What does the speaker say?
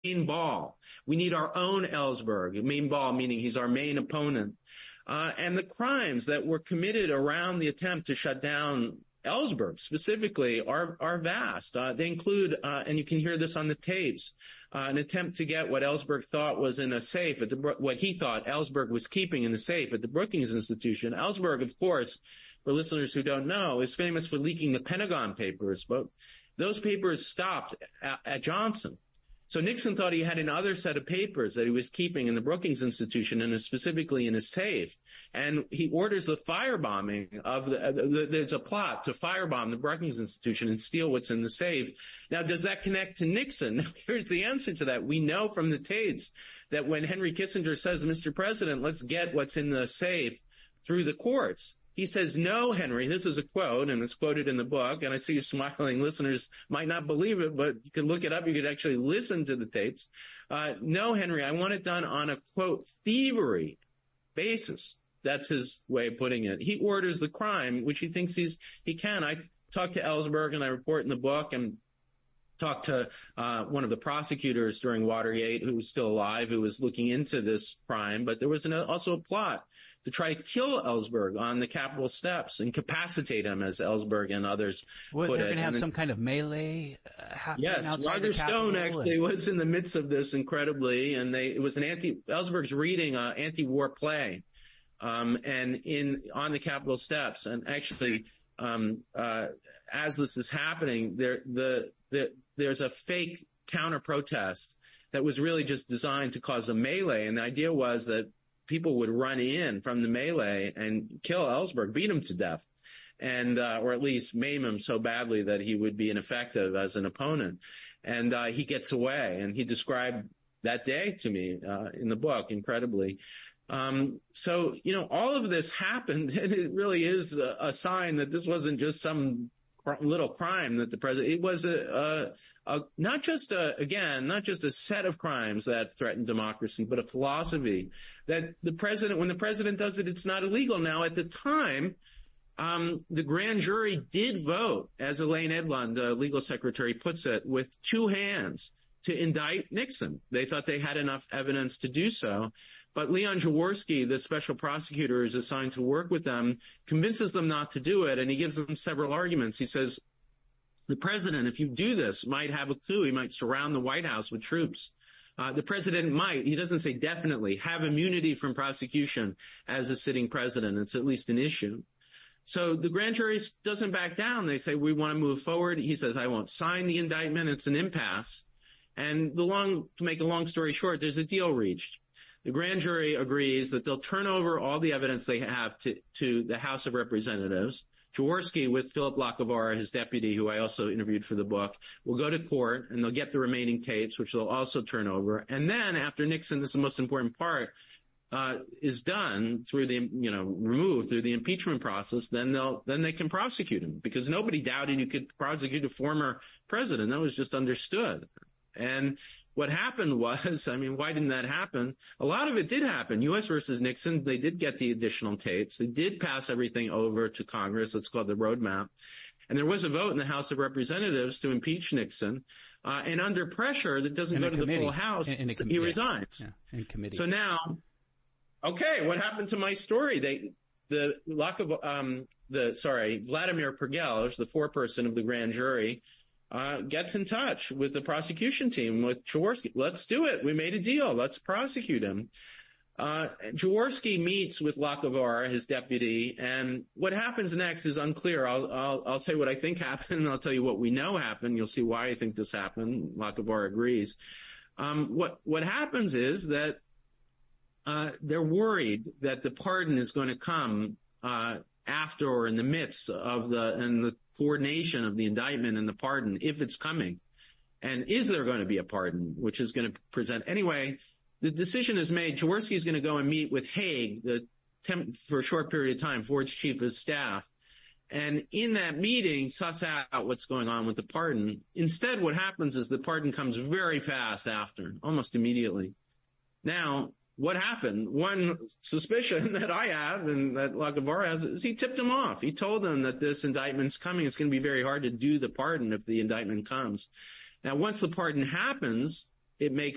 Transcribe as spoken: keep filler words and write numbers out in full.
ball. We need our own Ellsberg. Main ball meaning he's our main opponent. Uh, and the crimes that were committed around the attempt to shut down Ellsberg specifically are, are vast. Uh, they include, uh, and you can hear this on the tapes, uh, an attempt to get what Ellsberg thought was in a safe at the, what he thought Ellsberg was keeping in a safe at the Brookings Institution. Ellsberg, of course, for listeners who don't know, is famous for leaking the Pentagon Papers, but those papers stopped at, at Johnson. So Nixon thought he had another set of papers that he was keeping in the Brookings Institution and specifically in a safe. And he orders the firebombing of the, uh, the, there's a plot to firebomb the Brookings Institution and steal what's in the safe. Now, does that connect to Nixon? Here's the answer to that. We know from the tapes that when Henry Kissinger says, Mister President, let's get what's in the safe through the courts, he says, no, Henry, this is a quote, and it's quoted in the book, and I see you smiling. Listeners might not believe it, but you can look it up. You could actually listen to the tapes. Uh, no, Henry, I want it done on a, quote, thievery basis. That's his way of putting it. He orders the crime, which he thinks he's he can. I talked to Ellsberg, and I report in the book, and talked to uh one of the prosecutors during Watergate who was still alive, who was looking into this crime. But there was an, also a plot to try to kill Ellsberg on the Capitol steps, incapacitate him, as Ellsberg and others well, put they're it. going to have and some kind of melee uh, happening yes, outside Roger the Capitol. Stone actually and... was in the midst of this incredibly, and they it was an anti Ellsberg's reading an anti-war play, um, and in on the Capitol steps, and actually. Um, uh, as this is happening, there, the, the, there's a fake counter protest that was really just designed to cause a melee. And the idea was that people would run in from the melee and kill Ellsberg, beat him to death, and, uh, or at least maim him so badly that he would be ineffective as an opponent. And, uh, he gets away, and he described that day to me, uh, in the book, incredibly. Um, so, you know, all of this happened, and it really is a, a sign that this wasn't just some cr- little crime that the president, it was a, a, a, not just a, again, not just a set of crimes that threaten democracy, but a philosophy that the president, when the president does it, it's not illegal. Now, at the time, um, the grand jury did vote, as Elaine Edlund, the legal secretary, puts it, with two hands to indict Nixon. They thought they had enough evidence to do so. But Leon Jaworski, the special prosecutor who's assigned to work with them, convinces them not to do it, and he gives them several arguments. He says, the president, if you do this, might have a coup. He might surround the White House with troops. Uh, the president might, he doesn't say definitely, have immunity from prosecution as a sitting president. It's at least an issue. So the grand jury doesn't back down. They say, we want to move forward. He says, I won't sign the indictment. It's an impasse. And the long, to make a long story short, there's a deal reached. The grand jury agrees that they'll turn over all the evidence they have to, to the House of Representatives. Jaworski, with Philip Lacovara, his deputy, who I also interviewed for the book, will go to court, and they'll get the remaining tapes, which they'll also turn over. And then after Nixon, this is the most important part, uh, is done through the, you know, removed through the impeachment process, then they'll, then they can prosecute him, because nobody doubted you could prosecute a former president. That was just understood. And what happened was, I mean, why didn't that happen? A lot of it did happen. U S versus Nixon, they did get the additional tapes. They did pass everything over to Congress. It's called the roadmap. And there was a vote in the House of Representatives to impeach Nixon. Uh, and under pressure that doesn't in go to committee. the full House, in, in com- he yeah. resigns. Yeah, in committee. So now, okay, what happened to my story? They, the lack of, um, the, sorry, Vladimir Pergel, the foreperson of the grand jury, Uh, gets in touch with the prosecution team, with Jaworski. Let's do it. We made a deal. Let's prosecute him. Uh, Jaworski meets with Lacovara, his deputy, and what happens next is unclear. I'll, I'll, I'll say what I think happened, and I'll tell you what we know happened. You'll see why I think this happened. Lacovara agrees. Um, what, what happens is that, uh, they're worried that the pardon is going to come, uh, after or in the midst of the, and the coordination of the indictment and the pardon, if it's coming. And is there going to be a pardon, which is going to present? Anyway, the decision is made. Jaworski is going to go and meet with Haig, the temp, for a short period of time, Ford's chief of staff. And in that meeting, suss out what's going on with the pardon. Instead, what happens is the pardon comes very fast after, almost immediately. Now, what happened? One suspicion that I have and that Lacovara has is he tipped him off. He told him that this indictment's coming. It's going to be very hard to do the pardon if the indictment comes. Now, once the pardon happens, it makes